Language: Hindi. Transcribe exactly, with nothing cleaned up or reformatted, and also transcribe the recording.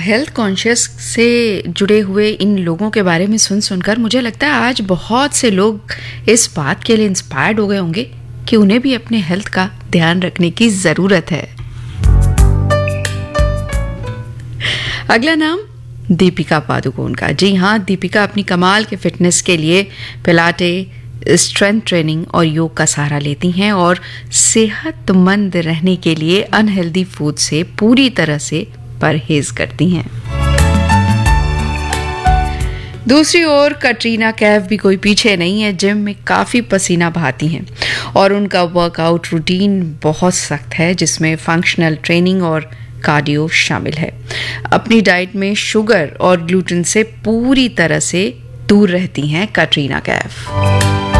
हेल्थ कॉन्शियस से जुड़े हुए इन लोगों के बारे में सुन सुनकर मुझे लगता है आज बहुत से लोग इस बात के लिए इंस्पायर्ड हो गए होंगे कि उन्हें भी अपने हेल्थ का ध्यान रखने की ज़रूरत है। अगला नाम दीपिका पादुकोण का। जी हाँ, दीपिका अपनी कमाल के फिटनेस के लिए पिलाटे, स्ट्रेंथ ट्रेनिंग और योग का सहारा लेती हैं और सेहतमंद रहने के लिए अनहेल्दी फूड से पूरी तरह से परहेज करती हैं। दूसरी ओर कटरीना कैफ भी कोई पीछे नहीं है। जिम में काफ़ी पसीना बहाती हैं और उनका वर्कआउट रूटीन बहुत सख्त है जिसमें फंक्शनल ट्रेनिंग और कार्डियो शामिल है। अपनी डाइट में शुगर और ग्लूटेन से पूरी तरह से दूर रहती हैं कटरीना कैफ।